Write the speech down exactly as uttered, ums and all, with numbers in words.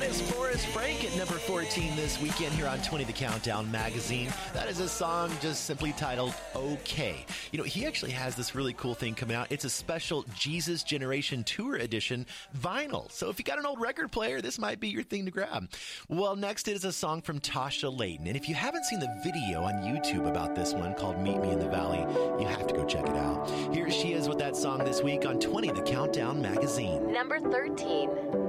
is Forrest Frank at number fourteen this weekend here on twenty The Countdown magazine. That is a song just simply titled Okay. You know, he actually has this really cool thing coming out. It's a special Jesus Generation Tour Edition vinyl. So if you got an old record player, this might be your thing to grab. Well, next is a song from Tasha Layton. And if you haven't seen the video on YouTube about this one called Meet Me in the Valley, you have to go check it out. Here she is with that song this week on twenty The Countdown magazine. Number thirteen.